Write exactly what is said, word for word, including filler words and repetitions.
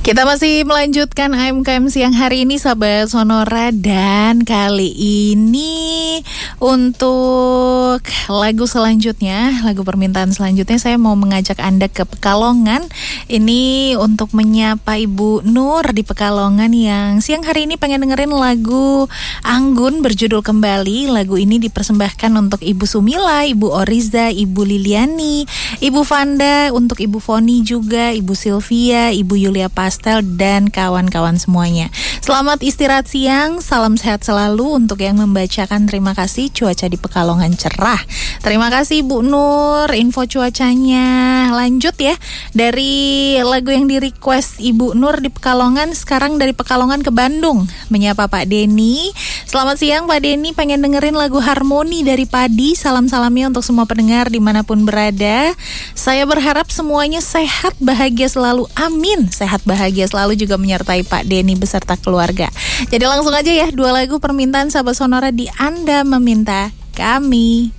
Kita masih melanjutkan A M K M siang hari ini sahabat Sonora, dan kali ini untuk lagu selanjutnya, lagu permintaan selanjutnya saya mau mengajak Anda ke Pekalongan. Ini untuk menyapa Ibu Nur di Pekalongan yang siang hari ini pengen dengerin lagu Anggun berjudul Kembali. Lagu ini dipersembahkan untuk Ibu Sumila, Ibu Oriza, Ibu Liliani, Ibu Vanda, untuk Ibu Foni juga, Ibu Sylvia, Ibu Yulia Pastel, dan kawan-kawan semuanya. Selamat istirahat siang, salam sehat selalu. Untuk yang membacakan, terima kasih. Cuaca di Pekalongan cerah. Terima kasih Bu Nur, info cuacanya. Lanjut ya, dari lagu yang di request Ibu Nur di Pekalongan, sekarang dari Pekalongan ke Bandung, menyapa Pak Denny. Selamat siang Pak Denny, pengen dengerin lagu Harmoni dari Padi. Salam-salamnya untuk semua pendengar dimanapun berada. Saya berharap semuanya sehat, bahagia selalu. Amin. Sehat, bahagia selalu juga menyertai Pak Denny beserta keluarga. Jadi langsung aja ya, dua lagu permintaan sahabat Sonora di Anda Meminta Kami.